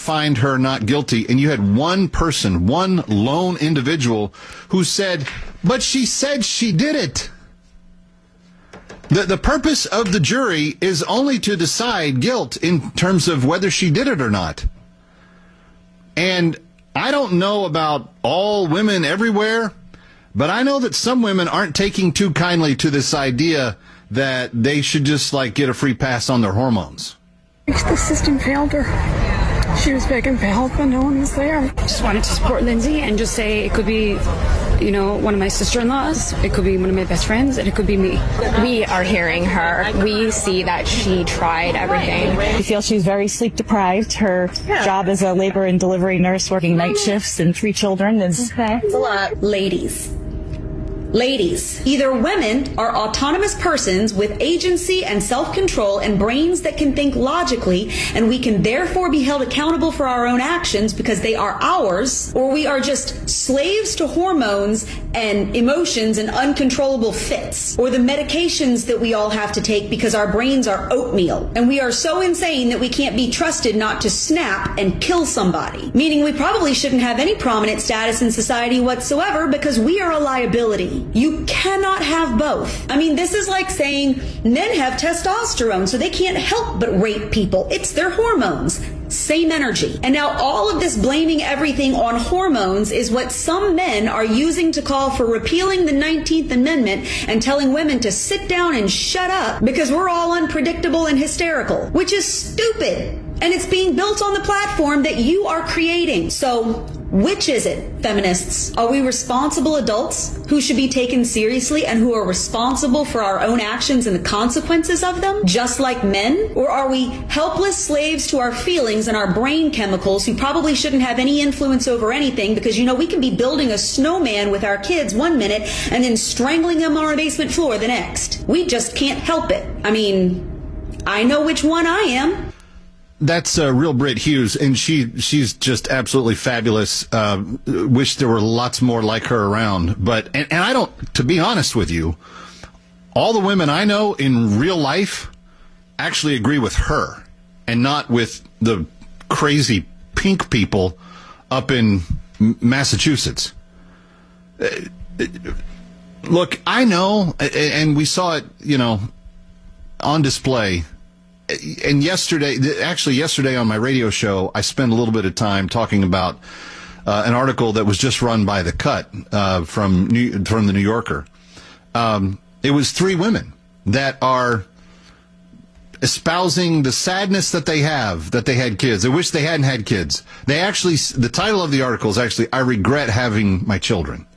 find her not guilty, and you had one person, one lone individual who said, but she said she did it. The purpose of the jury is only to decide guilt in terms of whether she did it or not. And I don't know about all women everywhere, but I know that some women aren't taking too kindly to this idea that they should just get a free pass on their hormones. The system failed her. She was begging for help and no one was there. Just wanted to support Lindsay and just say it could be, one of my sister-in-laws, it could be one of my best friends, and it could be me. We are hearing her. We see that she tried everything. We feel she's very sleep deprived. Her job as a labor and delivery nurse working night shifts and 3 children is... Okay. It's a lot. Ladies, either women are autonomous persons with agency and self-control and brains that can think logically, and we can therefore be held accountable for our own actions because they are ours, or we are just slaves to hormones and emotions and uncontrollable fits, or the medications that we all have to take because our brains are oatmeal, and we are so insane that we can't be trusted not to snap and kill somebody, meaning we probably shouldn't have any prominent status in society whatsoever because we are a liability. You cannot have both. I mean, this is like saying men have testosterone, so they can't help but rape people. It's their hormones. Same energy. And now all of this blaming everything on hormones is what some men are using to call for repealing the 19th Amendment and telling women to sit down and shut up because we're all unpredictable and hysterical, which is stupid. And it's being built on the platform that you are creating. So which is it, feminists? Are we responsible adults who should be taken seriously and who are responsible for our own actions and the consequences of them, just like men? Or are we helpless slaves to our feelings and our brain chemicals who probably shouldn't have any influence over anything because, we can be building a snowman with our kids one minute and then strangling them on our basement floor the next. We just can't help it. I mean, I know which one I am. That's real Britt Hughes, and she's just absolutely fabulous. Wish there were lots more like her around. But and I don't, to be honest with you, all the women I know in real life actually agree with her and not with the crazy pink people up in Massachusetts. Look, I know, and we saw it, on display. And yesterday on my radio show, I spent a little bit of time talking about an article that was just run by The Cut from the New Yorker. It was 3 women that are espousing the sadness that they have that they had kids. They wish they hadn't had kids. The title of the article is actually, I regret having my children.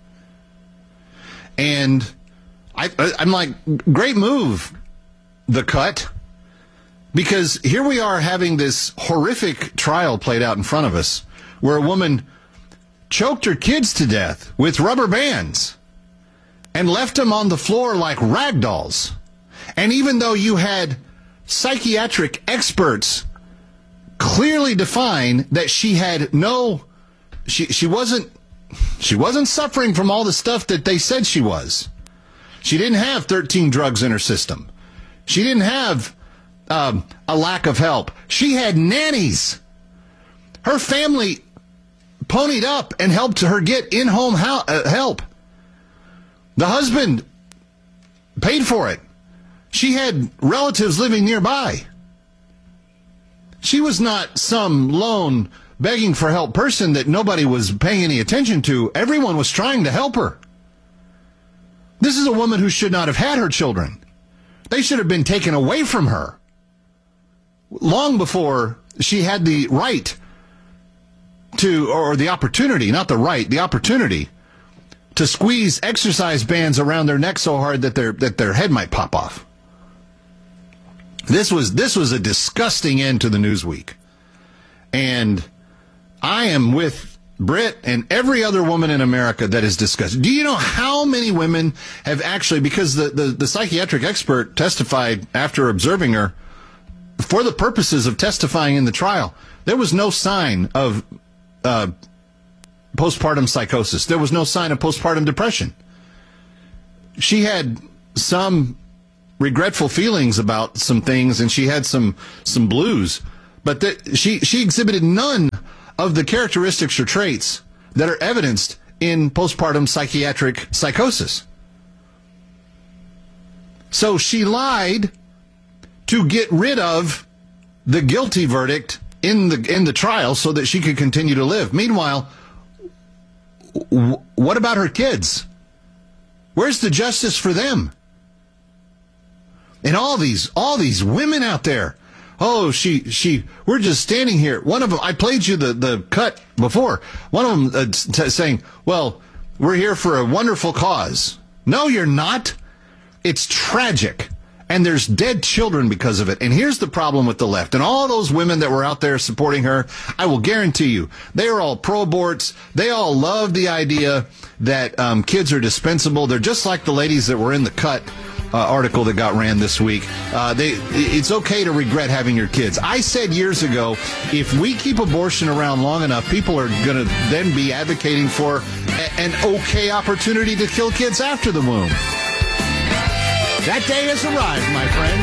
And I'm like, great move, The Cut. Because here we are having this horrific trial played out in front of us where a woman choked her kids to death with rubber bands and left them on the floor like rag dolls. And even though you had psychiatric experts clearly define that she had she wasn't suffering from all the stuff that they said she was. She didn't have 13 drugs in her system. She didn't have a lack of help. She had nannies. Her family ponied up and helped her get in-home help. The husband paid for it. She had relatives living nearby. She was not some lone begging for help person that nobody was paying any attention to. Everyone was trying to help her. This is a woman who should not have had her children. They should have been taken away from her long before she had the right to, or the opportunity, not the right, the opportunity to squeeze exercise bands around their neck so hard that their head might pop off. This was a disgusting end to the news week. And I am with Britt and every other woman in America that is disgusted. Do you know how many women have actually, because the psychiatric expert testified after observing her, for the purposes of testifying in the trial, there was no sign of postpartum psychosis. There was no sign of postpartum depression. She had some regretful feelings about some things, and she had some blues, but she exhibited none of the characteristics or traits that are evidenced in postpartum psychiatric psychosis. So she lied to get rid of the guilty verdict in the trial so that she could continue to live. Meanwhile, what about her kids? Where's the justice for them? And all these women out there. Oh, we're just standing here. One of them, I played you the cut before. One of them saying, well, we're here for a wonderful cause. No, you're not. It's tragic. And there's dead children because of it. And here's the problem with the left. And all those women that were out there supporting her, I will guarantee you, they are all pro-aborts. They all love the idea that kids are dispensable. They're just like the ladies that were in the cut article that got ran this week. It's okay to regret having your kids. I said years ago, if we keep abortion around long enough, people are going to then be advocating for an okay opportunity to kill kids after the womb. That day has arrived, my friend.